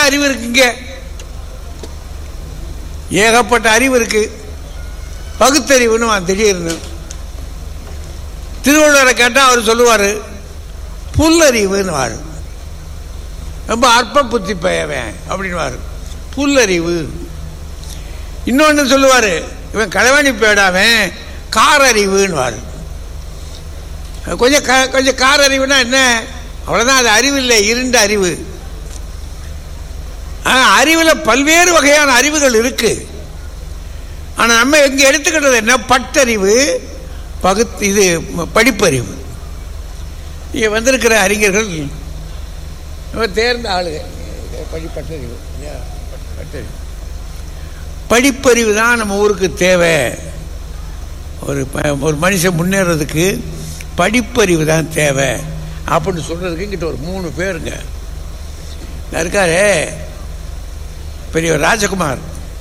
அறிவு இருக்குங்க, ஏகப்பட்ட அறிவு இருக்கு. பகுத்தறிவுன்னு திடீர்னு திருவள்ளுவரை கேட்டால் அவர் சொல்லுவார் புல்லறிவுன்னு வாரு, ரொம்ப அற்ப புத்தி பெயவன் அப்படின்னு புல்லறிவு. இன்னொன்று சொல்லுவார், இவன் களவாணி பேடாவன் காரறிவுன்னு வாரு. கொஞ்சம் கார அறிவுனா என்ன, அவ்வளோதான், அது அறிவு இல்லை, இருண்ட அறிவு. அறிவில் பல்வேறு வகையான அறிவுகள் இருக்கு. ஆனால் நம்ம இங்கே எடுத்துக்கிட்டது என்ன, பட்டறிவு, இது படிப்பறிவு. இங்கே வந்திருக்கிற அறிஞர்கள் தேர்ந்த ஆளுங்க, பட்டறிவு பட்டறிவு படிப்பறிவு தான் நம்ம ஊருக்கு தேவை. ஒரு மனுஷன் முன்னேறதுக்கு படிப்பறிவு தான் தேவை அப்படின்னு சொல்றதுக்கு இங்கிட்ட ஒரு 3 பேருங்க இருக்காரு. பெரியவர் ராஜகுமார்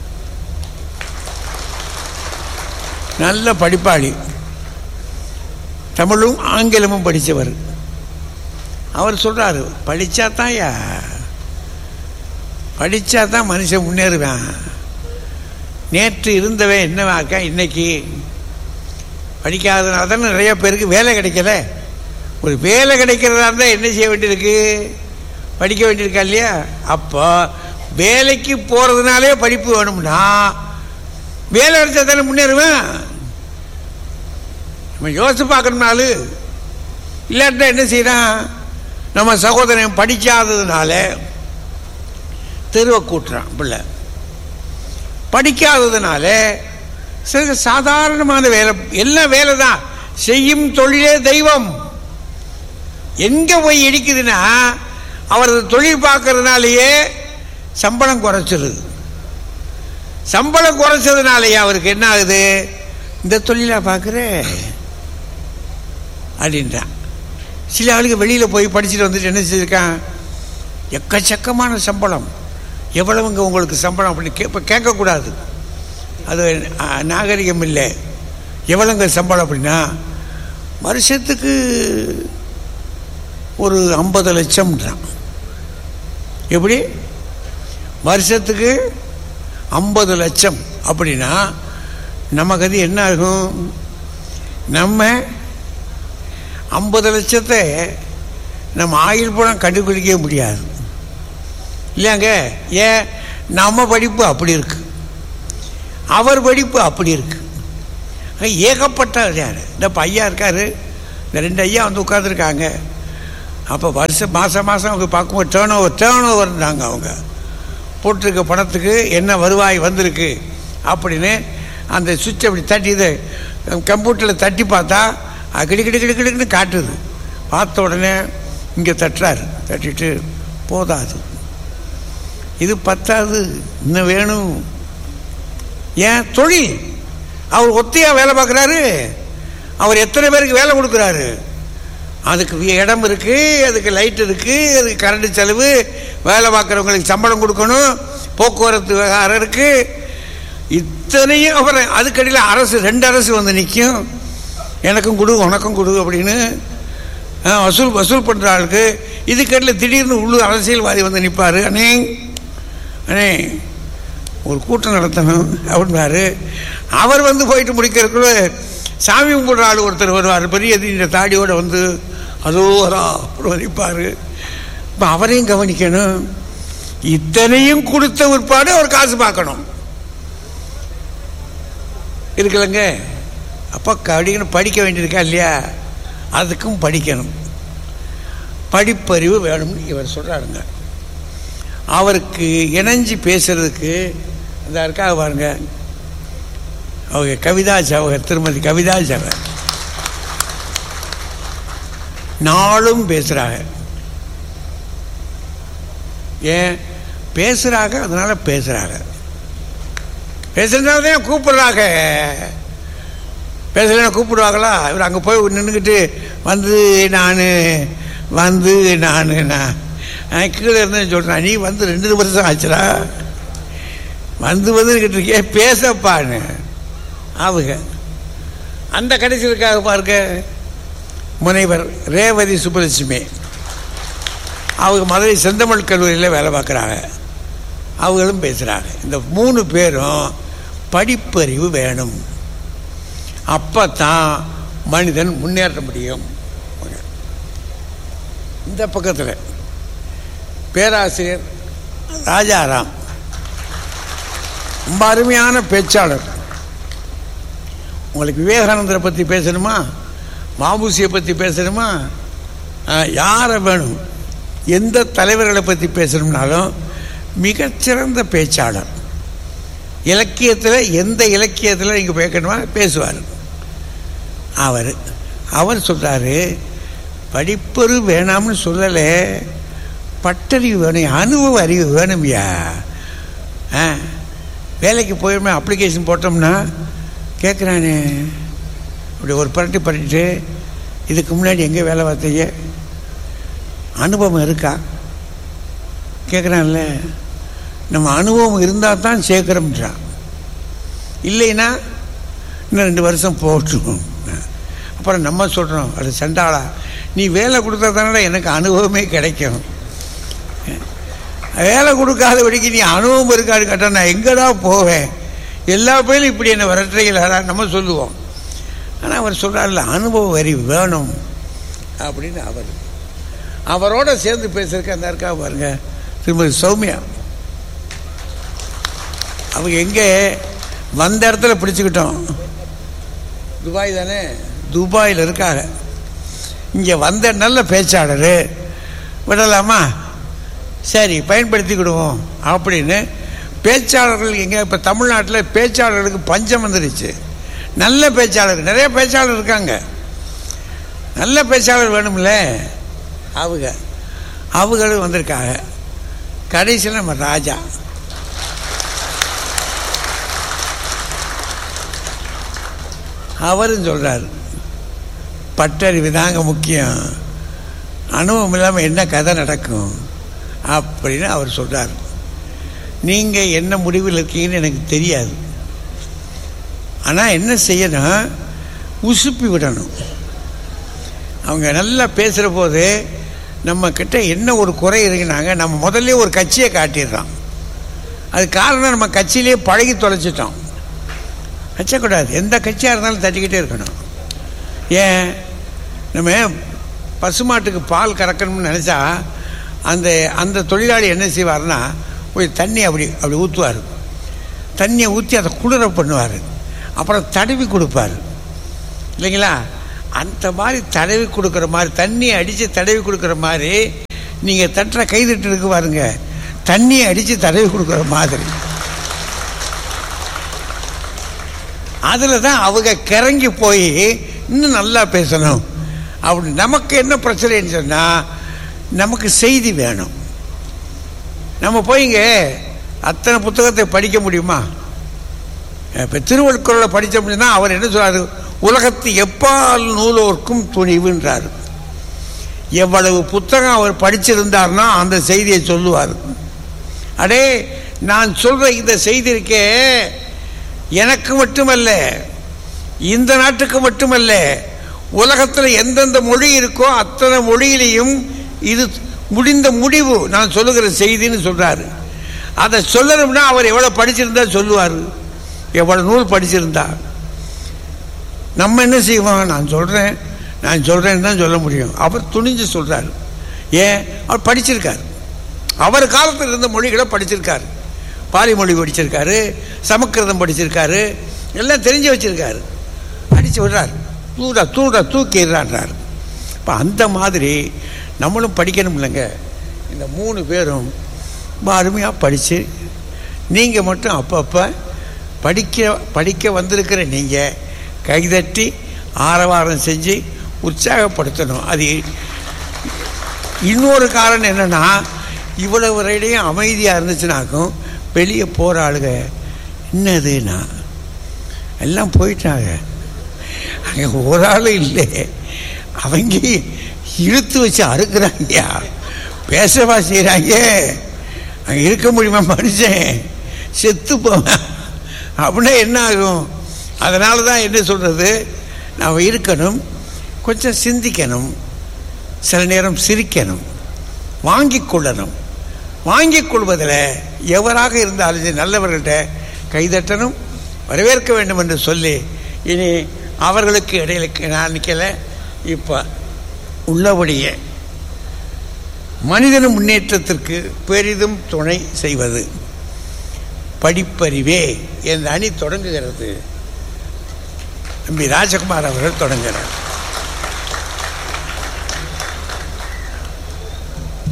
நல்ல படிப்பாளி, தமிழும் ஆங்கிலமும் படித்தவர். அவர் சொல்றாரு, படிச்சாதான் மனுஷன் முன்னேறுவான். நேற்று இருந்தவன் என்னவா இருக்கா இன்னைக்கு. படிக்காதனால தானே நிறைய பேருக்கு வேலை கிடைக்கல. ஒரு வேலை கிடைக்கிறதா இருந்தால் என்ன செய்ய வேண்டியிருக்கு, படிக்க வேண்டியிருக்கா இல்லையா. அப்போ வேலைக்கு போகிறதுனாலே படிப்பு வேணும்னா வேலை கிடைச்சா தானே முன்னேறுவேன். நம்ம யோசிச்சு பார்க்கணும்னாலும் இல்லாட்டா என்ன செய்யறான், நம்ம சகோதரன் படிக்காததுனால தெருவை கூட்டுறான். பிள்ளை படிக்காததுனால சாதாரணமான வேலை, எல்லாம் வேலை தான், செய்யும் தொழிலே தெய்வம். எங்க போய் இடிக்குதுன்னா அவரது தொழில் பார்க்கறதுனாலேயே சம்பளம் குறைச்சிருது. சம்பளம் குறைச்சதுனாலேயே அவருக்கு என்ன ஆகுது, இந்த தொழிலா பார்க்குற அப்படின்றான். சில ஆளுக்கு வெளியில் போய் படிச்சுட்டு வந்துட்டு என்ன செஞ்சிருக்கான், எக்கச்சக்கமான சம்பளம், எவ்வளவுங்க உங்களுக்கு சம்பளம் அப்படின்னு கேட்கக்கூடாது, அது நாகரிகம் இல்லை. எவ்வளோங்க சம்பளம் அப்படின்னா வருஷத்துக்கு ஒரு 50 லட்சம்ன்றான். எப்படி வருஷத்துக்கு 50 லட்சம் அப்படின்னா நமக்கு அது என்ன ஆகும், நம்ம 50 லட்சத்தை நம்ம ஆயுள் பணம் கண்டுபிடிக்கவே முடியாது இல்லையாங்க. ஏன், நம்ம படிப்பு அப்படி இருக்கு, அவர் படிப்பு அப்படி இருக்கு. ஏகப்பட்ட இந்த ஐயா இருக்காரு, இந்த 2 ஐயா வந்து உட்காந்துருக்காங்க. அப்போ மாதம் அவங்க பார்க்கும்போது டேர்ன் ஓவர்னாங்க. அவங்க போட்டிருக்க பணத்துக்கு என்ன வருவாய் வந்திருக்கு அப்படின்னு அந்த சுவிட்ச் அப்படி தட்டி, இதை கம்ப்யூட்டரில் தட்டி பார்த்தா கிடுக்கிடுன்னு காட்டுது. பார்த்த உடனே இங்கே தட்டுறாரு, தட்டிட்டு போதாது, இது பத்தாது, இன்னும் வேணும். ஏன், தொழில் அவர் ஒத்தையா வேலை பார்க்குறாரு, அவர் எத்தனை பேருக்கு வேலை கொடுக்குறாரு, அதுக்கு இடம் இருக்கு, அதுக்கு லைட் இருக்கு, அதுக்கு கரண்ட் செலவு, வேலை பார்க்குறவங்களுக்கு சம்பளம் கொடுக்கணும், போக்குவரத்து விவகாரம் இருக்கு, இத்தனையும். அப்புறம் அதுக்கடியில் அரசு 2 அரசு வந்து நிற்கும், எனக்கும் கொடு உனக்கும் கொடு அப்படின்னு வசூல் பண்ணுற ஆளுக்கு. இதுக்கடியில் திடீர்னு உள்ளூர் அரசியல்வாதி வந்து நிற்பார், அண்ணே ஒரு கூட்டம் நடத்தணும் அப்படின்னாரு. அவர் வந்து போயிட்டு முடிக்கிறதுக்குள்ள சாமி கும்பிடுற ஆள் ஒருத்தர் வருவார், பெரிய இந்த தாடியோடு வந்து அதோ நிற்பார். இப்போ அவரையும் கவனிக்கணும், இத்தனையும் கொடுத்த உட்பாடு அவர் காசு பார்க்கணும் இருக்குல்லங்க. அப்போ படிக்க வேண்டியிருக்கா இல்லையா, அதுக்கும் படிக்கணும், படிப்பறிவு வேணும்னு இவர் சொல்கிறாருங்க. அவருக்கு இணைஞ்சி பேசுறதுக்கு இந்த இருக்காக பாருங்க, அவங்க கவிதா ஜவஹர், திருமதி கவிதா ஜவஹர் நாளும் பேசுகிறாங்க. ஏன் பேசுகிறாங்க, அதனால பேசுகிறாங்க, பேசுறதுனால தான் கூப்பிடுறாங்க. பேசலைன்னா கூப்பிடுவாங்களா, இவர் அங்கே போய் நின்றுக்கிட்டு நான் கீழே இருந்தேன்னு சொல்கிறேன், நீ வந்து 2 வருஷம் ஆச்சுடா, வந்துக்கிட்டு இருக்கே, பேசப்பான்னு அவங்க. அந்த கடைசியிருக்காக பாருங்க, முனைவர் ரேவதி சுப்பலட்சுமி, அவங்க மதுரை செந்தமிழ் கல்லூரியில் வேலை பார்க்குறாங்க. அவங்களும் பேசுகிறாங்க. இந்த 3 பேரும் படிப்பறிவு வேணும், அப்போ தான் மனிதன் முன்னேற முடியும். இந்த பக்கத்தில் பேராசிரியர் ராஜாராம் ரொம்ப அருமையான பேச்சாளர். உங்களுக்கு விவேகானந்தரை பற்றி பேசணுமா, மாபூசியை பற்றி பேசணுமா, யாரை வேணும், எந்த தலைவர்களை பற்றி பேசணும்னாலும் மிகச்சிறந்த பேச்சாளர். இலக்கியத்தில் எந்த இலக்கியத்தில் நீங்கள் பேசணுமா பேசுவார். அவர் சொல்கிறாரு, படிப்பறிவு வேணாம்னு சொல்லலை, பட்டறிவு வேணும், அனுபவ அறிவு வேணும்யா. வேலைக்கு போயிடுமே அப்ளிகேஷன் போட்டோம்னா கேட்குறானே, அப்படி ஒரு பரட்டிட்டு இதுக்கு முன்னாடி எங்கே வேலை பார்த்தீங்க, அனுபவம் இருக்கா கேட்குறான்ல. நம்ம அனுபவம் இருந்தால் தான் சேர்க்குறோம்ன்றான், இல்லைன்னா இன்னும் 2 வருஷம் போகட்டும். அப்புறம் நம்ம சொல்கிறோம், அது சண்டாளா, நீ வேலை கொடுத்தா தானடா எனக்கு அனுபவமே கிடைக்கும், வேலை கொடுக்காதபடிக்கு நீ அனுபவம் இருக்காது கேட்டால் நான் எங்கடா போவேன், எல்லா பேரும் இப்படி என்ன விரட்டுறீங்களா நம்ம சொல்லுவோம். ஆனால் அவர் சொல்கிறார்ல, அனுபவ அறிவு வேணும் அப்படின்னு அவரோட சேர்ந்து பேசுறதுக்கு அந்த இருக்கா பாருங்க திருமதி சௌமியா. அவங்க எங்கே வந்த இடத்துல பிடிச்சிக்கிட்டோம், துபாய் தானே, துபாயில் இருக்காங்க. இங்கே வந்த நல்ல பேச்சாளர், விடலாமா, சரி பயன்படுத்திக்கிடுவோம் அப்படின்னு பேச்சாளர்கள் எங்கே. இப்போ தமிழ்நாட்டில் பேச்சாளர்களுக்கு பஞ்சம் வந்துருச்சு. நல்ல பேச்சாளர், நிறைய பேச்சாளர் இருக்காங்க, நல்ல பேச்சாளர் வேணும்ல, அவங்களும் வந்திருக்காங்க. கடைசியில் நம்ம ராஜா அவரும் சொல்கிறார், பட்டறிவு தாங்க முக்கியம், அனுபவம் இல்லாமல் என்ன கதை நடக்கும் அப்படின்னு அவர் சொல்கிறார். நீங்கள் என்ன முடிவில் இருக்கீங்கன்னு எனக்கு தெரியாது, ஆனால் என்ன செய்யணும், உசுப்பி விடணும். அவங்க நல்லா பேசுகிற போது நம்ம கிட்ட என்ன ஒரு குறை இருக்குனாங்க, நம்ம முதல்ல ஒரு கட்சியை காட்டிடுறோம். அது காரணம் நம்ம கட்சியிலே பழகி தொலைச்சிட்டோம். வச்சக்கூடாது, எந்த கட்சியாக இருந்தாலும் தட்டிக்கிட்டே இருக்கணும். ஏன், நம்ம பசுமாட்டுக்கு பால் கறக்கணும்னு நினச்சா அந்த தொழிலாளி என்ன செய்வார்னா, போய் தண்ணி அப்படி ஊற்றுவார், தண்ணியை ஊற்றி அதை குளிர பண்ணுவார், அப்புறம் தடவி கொடுப்பார் இல்லைங்களா. அந்த மாதிரி தடவி கொடுக்குற மாதிரி, தண்ணியை அடித்து தடவி கொடுக்குற மாதிரி நீங்கள் தட்டுற கைதட்டு இருக்கு பாருங்க, தண்ணியை அடித்து தடவி கொடுக்குற மாதிரி. அதில் தான் அவங்க கிறங்கி போய் இன்னும் நல்லா பேசணும். அப்படி நமக்கு என்ன பிரச்சனைன்னு சொன்னால், நமக்கு செய்தி வேணும். நம்ம போய்ங்க அத்தனை புத்தகத்தை படிக்க முடியுமா? இப்போ திருவள்ளுவரை படித்த முடியும்னா அவர் என்ன சொல்றாரு, உலகத்து எப்பால் நூலோர்க்கும் துணிவுன்றார். எவ்வளவு புத்தகம் அவர் படிச்சிருந்தார்னா அந்த செய்தியை சொல்லுவார். அடே, நான் சொல்ற இந்த செய்தி இருக்கே, எனக்கு மட்டுமல்ல, இந்த நாட்டுக்கு மட்டுமல்ல, உலகத்தில் எந்தெந்த மொழி இருக்கோ அத்தனை மொழியிலையும் இது முடிந்த முடிவு நான் சொல்லுகிற செய்தின்னு சொல்றாரு. அதை சொல்லணும்னா அவர் எவ்வளவு படிச்சிருந்தா சொல்லுவார், எவ்வளவு நூல் படிச்சிருந்தா. நம்ம என்ன செய்வோம், நான் சொல்றேன்னு தான் சொல்ல முடியும். அவர் துணிஞ்சு சொல்றாரு. ஏன், அவர் படிச்சிருக்காரு, அவர் காலத்தில் இருந்த மொழிகளை படிச்சிருக்காரு, பாலி மொழி படிச்சிருக்காரு, சமஸ்கிருதம் படிச்சிருக்காரு, எல்லாம் தெரிஞ்சு வச்சிருக்காரு. அடிச்சு விடுறாரு, தூக்கிடுறான்றாரு. இப்போ அந்த மாதிரி நம்மளும் படிக்கணும் இல்லைங்க. இந்த 3 பேரும் அருமையாக படித்து, நீங்கள் மட்டும் அப்பப்போ படிக்க வந்திருக்கிற நீங்கள் கைதட்டி ஆரவாரம் செஞ்சு உற்சாகப்படுத்தணும். அது இன்னொரு காரணம் என்னென்னா, இவ்வளவு வரையிலையும் அமைதியாக இருந்துச்சுனாக்கும் வெளியே போகிற ஆளுங்க என்னதுன்னா எல்லாம் போயிட்டாங்க, அங்கே ஒரு ஆள் இல்லை, அவங்க இழுத்து வச்சு அறுக்கிறாங்க, பேசவா செய்கிறாங்க, அங்கே இருக்க முடியுமா, மனுஷன் செத்து போவேன் அப்படின்னா என்ன ஆகும்? அதனால தான் என்ன சொல்கிறது, நாம் இருக்கணும், கொஞ்சம் சிந்திக்கணும், சில நேரம் சிரிக்கணும், வாங்கி கொள்ளணும், வாங்கிக் கொள்வதில் எவராக இருந்தாலும் நல்லவர்கள்ட்ட கைதட்டணும், வரவேற்க வேண்டும் என்று சொல்லி இனி அவர்களுக்கு இடையில நான் நிற்கல. இப்போ உள்ளபடியே மனிதன் முன்னேற்றத்திற்கு பெரிதும் துணை செய்வது படிப்பறிவே என்ற அணி தொடங்குகிறது. தம்பி ராஜகுமார் அவர்கள் தொடங்குகிறார்.